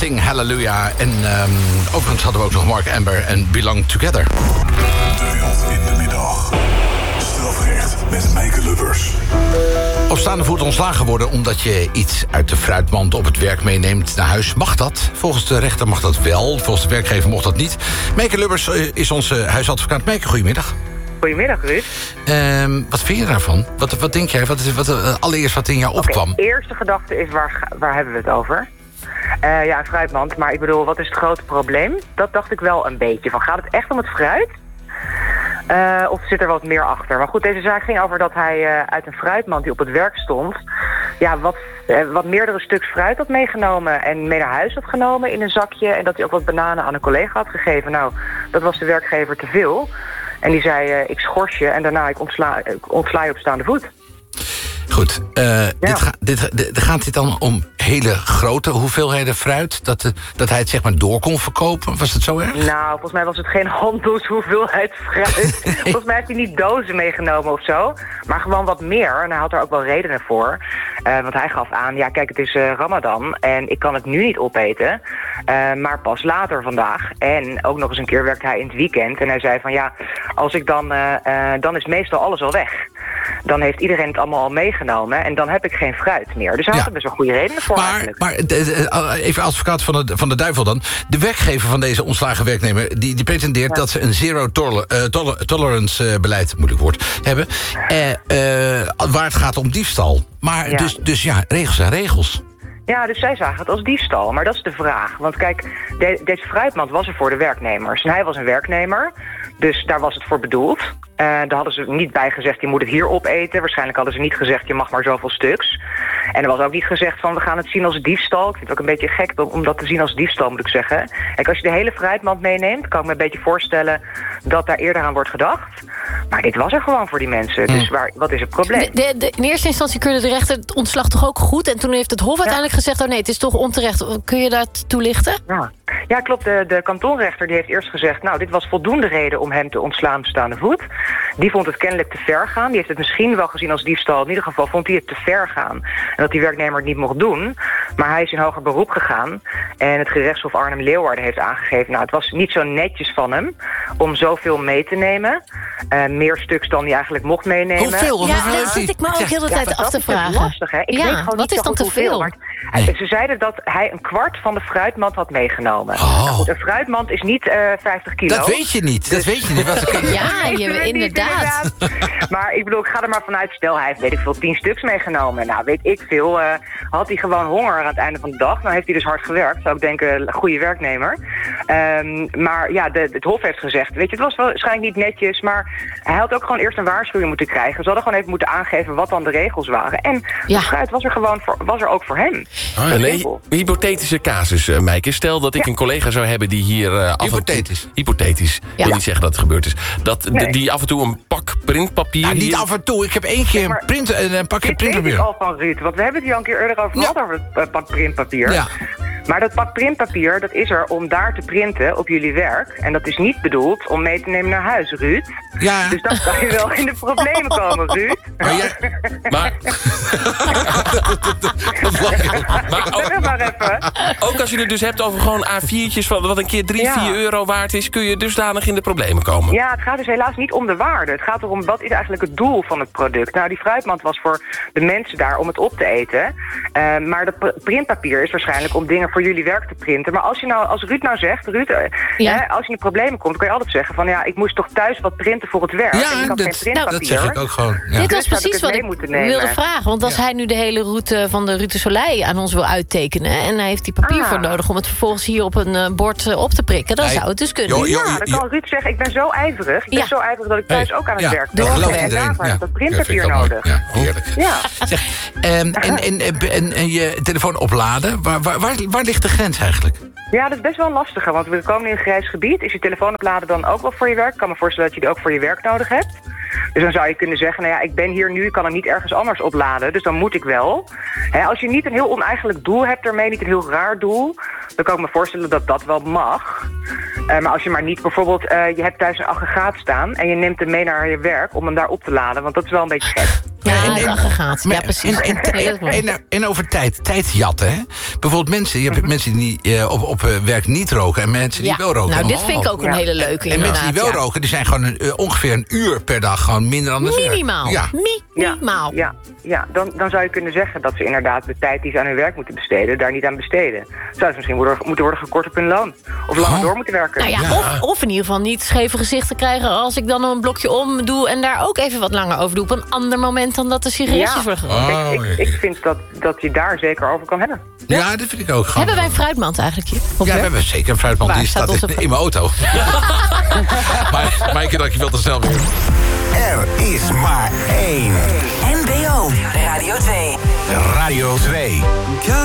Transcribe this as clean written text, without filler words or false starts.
Sing Hallelujah. En overigens hadden we ook nog Mark Amber en Belong Together. De Wild in de middag. Strafrecht met Mijke Lubbers. Op staande voet ontslagen worden omdat je iets uit de fruitmand op het werk meeneemt naar huis. Mag dat? Volgens de rechter mag dat wel. Volgens de werkgever mocht dat niet. Mijke Lubbers is onze huisadvocaat. Mijke, goedemiddag. Goedemiddag, Ruud. Wat vind je daarvan? Wat denk jij? Allereerst wat in jou opkwam? De eerste gedachte is, waar hebben we het over? Ja, een fruitmand. Maar ik bedoel, wat is het grote probleem? Dat dacht ik wel een beetje. Gaat het echt om het fruit? Of zit er wat meer achter? Maar goed, deze zaak ging over dat hij uit een fruitmand die op het werk stond... ja, wat meerdere stuks fruit had meegenomen en mee naar huis had genomen in een zakje... en dat hij ook wat bananen aan een collega had gegeven. Nou, dat was de werkgever te veel. En die zei, ik schors je en daarna ik ontsla je op staande voet. Goed, gaat dit dan om hele grote hoeveelheden fruit? Dat hij het zeg maar door kon verkopen? Was het zo erg? Nou, volgens mij was het geen handelshoeveelheid fruit. Volgens mij heeft hij niet dozen meegenomen of zo. Maar gewoon wat meer. En hij had er ook wel redenen voor. Want hij gaf aan, ja kijk, het is Ramadan. En ik kan het nu niet opeten. Maar pas later vandaag. En ook nog eens een keer werkte hij in het weekend. En hij zei van ja, als ik dan is meestal alles al weg. Dan heeft iedereen het allemaal al meegenomen. En dan heb ik geen fruit meer. Dus hij had er best wel goede redenen voor eigenlijk. Maar even advocaat van de duivel dan. De werkgever van deze ontslagen werknemer... die pretendeert dat ze een zero tolerance beleid, moeilijk woord, hebben. Waar het gaat om diefstal. Maar ja. Dus ja, regels zijn regels. Ja, dus zij zagen het als diefstal. Maar dat is de vraag. Want kijk, deze fruitmand was er voor de werknemers. En hij was een werknemer. Dus daar was het voor bedoeld. Daar hadden ze niet bij gezegd, je moet het hier opeten. Waarschijnlijk hadden ze niet gezegd, je mag maar zoveel stuks. En er was ook niet gezegd van, we gaan het zien als diefstal. Ik vind het ook een beetje gek om dat te zien als diefstal, moet ik zeggen. Kijk, als je de hele fruitmand meeneemt, kan ik me een beetje voorstellen dat daar eerder aan wordt gedacht. Maar dit was er gewoon voor die mensen. Dus wat is het probleem? In eerste instantie keurde de rechter het ontslag toch ook goed. En toen heeft het Hof uiteindelijk gezegd, oh nee, het is toch onterecht. Kun je dat toelichten? Ja, klopt. De kantonrechter die heeft eerst gezegd, nou, dit was voldoende reden om hem te ontslaan op staande voet. Die vond het kennelijk te ver gaan. Die heeft het misschien wel gezien als diefstal. In ieder geval vond hij het te ver gaan. En dat die werknemer het niet mocht doen. Maar hij is in hoger beroep gegaan. En het gerechtshof Arnhem-Leeuwarden heeft aangegeven... nou, het was niet zo netjes van hem om zoveel mee te nemen. Meer stuks dan hij eigenlijk mocht meenemen. Hoeveel? Ja, dat zit ik me ook heel de tijd af te vragen. Dat is lastig, hè? Ik weet gewoon wat niet is dan te veel? Maar ze zeiden dat hij een kwart van de fruitmand had meegenomen. Oh. Nou goed, een fruitmand is niet 50 kilo. Dat weet je niet. Dat weet je niet. Inderdaad. Maar ik bedoel, ik ga er maar vanuit, stel hij heeft, weet ik veel, 10 stuks meegenomen. Nou, weet ik veel. Had hij gewoon honger aan het einde van de dag. Nou heeft hij dus hard gewerkt. Zou ik denken, goede werknemer. Maar ja, het Hof heeft gezegd, weet je, het was waarschijnlijk niet netjes, maar hij had ook gewoon eerst een waarschuwing moeten krijgen. Ze hadden gewoon even moeten aangeven wat dan de regels waren. En de fruit was er ook voor hem. Een hypothetische casus, Mijke. Stel dat ik een collega zou hebben die hier... Hypothetisch. Ik wil niet zeggen dat het gebeurd is. Die af en toe een pak printpapier... Ja, niet af en toe. Ik heb één keer een pakje printpapier. Dat weet ik al van Ruud. Want we hebben het hier al een keer eerder over gehad, over het pak printpapier. Ja. Maar dat pak printpapier, dat is er om daar te printen op jullie werk. En dat is niet bedoeld om mee te nemen naar huis, Ruud. Ja. Dus dan kan je wel in de problemen komen, Ruud. Ook als je het dus hebt over gewoon A4'tjes... wat een keer 3-4 euro waard is... kun je dusdanig in de problemen komen. Ja, het gaat dus helaas niet om de waarde. Het gaat erom, wat is eigenlijk het doel van het product? Nou, die fruitmand was voor de mensen daar om het op te eten. Maar dat printpapier is waarschijnlijk om dingen voor jullie werk te printen. Maar als Ruud nou zegt... Ruud, als je in de problemen komt, kan je altijd zeggen van... ja, ik moest toch thuis wat printen voor het werk. Ja, en ik had geen printpapier. Dat zeg ik ook gewoon. Ja. Dit was precies wat ik wilde vragen. Want als hij nu de hele route van de Rue de Soleil aan ons wil uittekenen... en hij heeft die papier voor nodig om het vervolgens hier op een bord op te prikken... dan zou het dus kunnen. Dan kan Ruud zeggen, ik ben zo ijverig. Ik ben zo ijverig dat ik thuis ook aan het werk ben. Dat gelooft iedereen. En daarvoor heb ik dat printpapier nodig. Ja, heerlijk. Ja. Zeg, en je telefoon opladen, waar ligt de grens eigenlijk? Ja, dat is best wel lastig, want we komen in een grijs gebied. Is je telefoon opladen dan ook wel voor je werk? Ik kan me voorstellen dat je die ook voor je werk nodig hebt. Dus dan zou je kunnen zeggen, nou ja, ik ben hier nu, ik kan hem niet ergens anders opladen, dus dan moet ik wel. Als je niet een heel oneigenlijk doel hebt ermee, niet een heel raar doel, dan kan ik me voorstellen dat dat wel mag. Maar als je maar niet bijvoorbeeld, je hebt thuis een aggregaat staan en je neemt hem mee naar je werk om hem daar op te laden, want dat is wel een beetje gek. Ja, precies. En over tijd jatten, hè? Bijvoorbeeld je hebt mensen die op werk niet roken... en mensen die wel roken. Nou, dit vind ik ook een hele leuke, en mensen die wel roken, die zijn gewoon ongeveer een uur per dag... gewoon minder aan de werk. Minimaal. Minimaal. Ja, dan zou je kunnen zeggen dat ze inderdaad... de tijd die ze aan hun werk moeten besteden, daar niet aan besteden. Zou ze misschien moeten worden gekort op hun loon. Of langer door moeten werken. Nou ja, of in ieder geval niet scheve gezichten krijgen... als ik dan een blokje om doe en daar ook even wat langer over doe... op een ander moment dan dat de sigaretjes worden gerookt. Ik vind dat je daar zeker over kan hebben. Ja, dat vind ik ook. Hebben wij een fruitmand eigenlijk hier? Ja, we hebben zeker een fruitmand. Die staat in mijn auto. Maar ik dat je veel te snel weer. Er is maar één. NPO Radio 2. Radio 2.